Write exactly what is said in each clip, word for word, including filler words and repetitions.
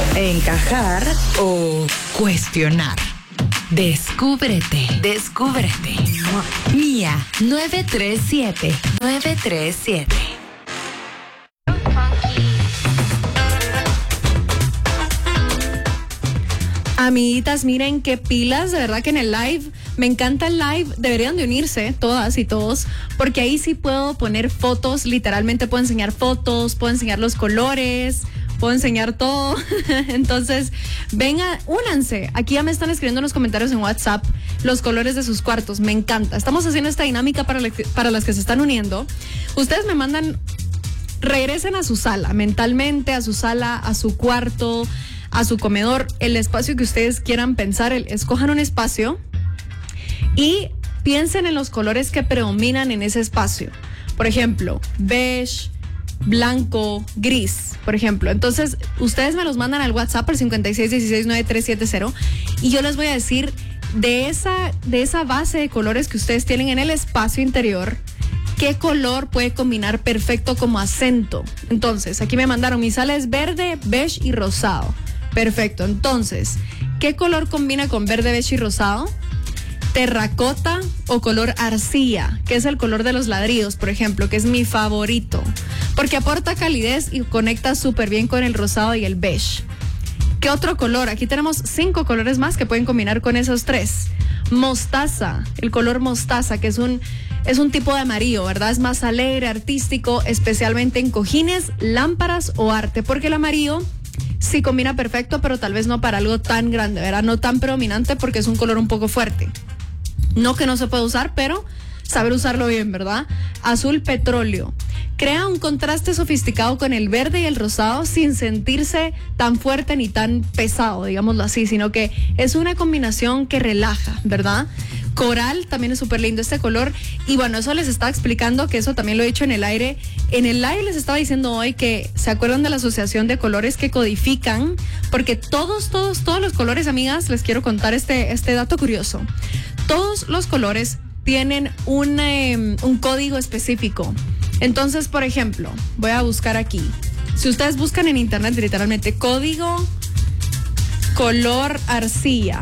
encajar o cuestionar. Descúbrete, descúbrete. Mía nueve tres siete, nueve tres siete. Amiguitas, miren qué pilas, de verdad que en el live, me encanta el live, deberían de unirse todas y todos, porque ahí sí puedo poner fotos, literalmente puedo enseñar fotos, puedo enseñar los colores, puedo enseñar todo. Entonces, venga, únanse. Aquí ya me están escribiendo en los comentarios en WhatsApp los colores de sus cuartos, me encanta. Estamos haciendo esta dinámica para, le- para las que se están uniendo. Ustedes me mandan, regresen a su sala, mentalmente, a su sala, a su cuarto, a su comedor, el espacio que ustedes quieran pensar, el, escojan un espacio y piensen en los colores que predominan en ese espacio. Por ejemplo, beige, blanco, gris, por ejemplo. Entonces, ustedes me los mandan al WhatsApp al cinco seis uno seis nueve tres siete cero y yo les voy a decir de esa, de esa base de colores que ustedes tienen en el espacio interior, qué color puede combinar perfecto como acento. Entonces, aquí me mandaron, mi sala es verde, beige y rosado. Perfecto, entonces, ¿qué color combina con verde, beige y rosado? Terracota o color arcilla, que es el color de los ladrillos, por ejemplo, que es mi favorito, porque aporta calidez y conecta súper bien con el rosado y el beige. ¿Qué otro color? Aquí tenemos cinco colores más que pueden combinar con esos tres. Mostaza, el color mostaza, que es un, es un tipo de amarillo, ¿verdad? Es más alegre, artístico, especialmente en cojines, lámparas o arte, porque el amarillo sí combina perfecto, pero tal vez no para algo tan grande, ¿verdad? No tan predominante porque es un color un poco fuerte. No que no se pueda usar, pero saber usarlo bien, ¿verdad? Azul petróleo. Crea un contraste sofisticado con el verde y el rosado sin sentirse tan fuerte ni tan pesado, digámoslo así, sino que es una combinación que relaja, ¿verdad? Coral también es súper lindo este color. Y bueno, eso les estaba explicando, que eso también lo he dicho en el aire. En el live les estaba diciendo hoy que se acuerdan de la asociación de colores que codifican, porque todos, todos, todos los colores, amigas, les quiero contar este, este dato curioso. Todos los colores tienen un, eh, un código específico. Entonces, por ejemplo, voy a buscar aquí. Si ustedes buscan en internet literalmente código color arcilla,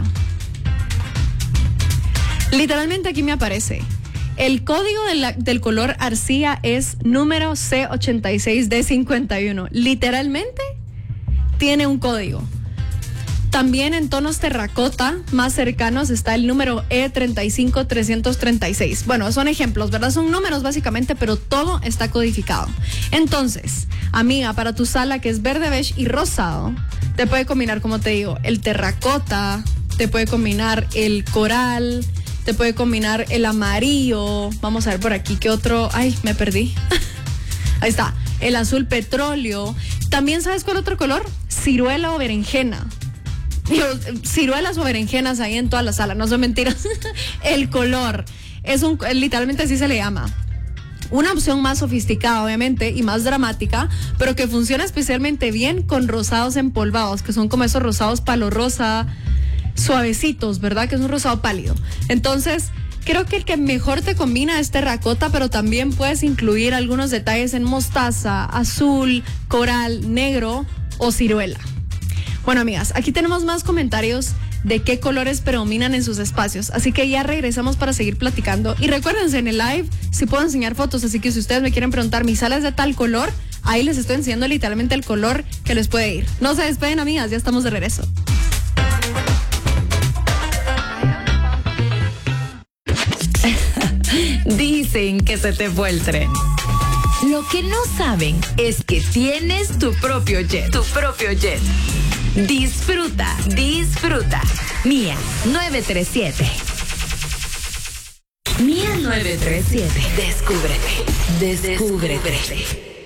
literalmente aquí me aparece. El código de la, del color arcilla es número C ochenta y seis D cincuenta y uno. Literalmente tiene un código. También en tonos terracota más cercanos está el número E treinta y cinco trescientos treinta y seis. Bueno, son ejemplos, ¿verdad? Son números básicamente, pero todo está codificado. Entonces, amiga, para tu sala que es verde, beige y rosado, te puede combinar, como te digo, el terracota, te puede combinar el coral, te puede combinar el amarillo. Vamos a ver por aquí qué otro. Ay, me perdí. Ahí está, el azul petróleo. También, ¿sabes cuál otro color? Ciruela o berenjena. Digo, ciruelas o berenjenas ahí en toda la sala, no son mentiras. El color es un, literalmente así se le llama. Una opción más sofisticada, obviamente, y más dramática, pero que funciona especialmente bien con rosados empolvados, que son como esos rosados palo rosa, suavecitos, ¿verdad? Que es un rosado pálido. Entonces, creo que el que mejor te combina es terracota, pero también puedes incluir algunos detalles en mostaza, azul, coral, negro o ciruela. Bueno, amigas, aquí tenemos más comentarios de qué colores predominan en sus espacios, así que ya regresamos para seguir platicando. Y recuérdense, en el live sí puedo enseñar fotos, así que si ustedes me quieren preguntar, mi sala es de tal color, ahí les estoy enseñando literalmente el color que les puede ir. No se despeguen, amigas, ya estamos de regreso. Dicen que se te fue el tren. Lo que no saben es que tienes tu propio jet, tu propio jet. Disfruta, disfruta. Mía nueve tres siete. Mía nueve tres siete. Descúbrete, descúbrete.